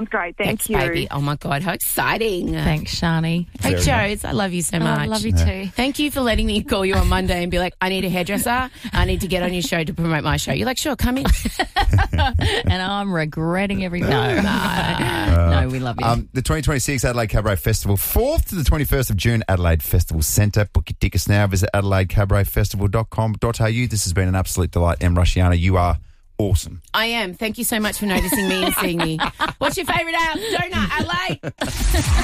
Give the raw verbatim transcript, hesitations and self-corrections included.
Great, thank Thanks, you. baby. Oh, my God, how exciting. Thanks, Shani. Hey, Very Jodes, I love you so Oh, much. I love you too. Thank you for letting me call you on Monday and be like, I need a hairdresser. I need to get on your show to promote my show. You're like, sure, come in. And I'm regretting every... No, no. No, we love you. Um, the twenty twenty-six Adelaide Cabaret Festival, fourth to the twenty-first of June, Adelaide Festival Centre. Book your tickets now. Visit adelaide cabaret festival dot com dot a u. This has been an absolute delight. Em Rusciano, you are awesome. I am. Thank you so much for noticing me and seeing me. What's your favourite out? Donut, Adelaide?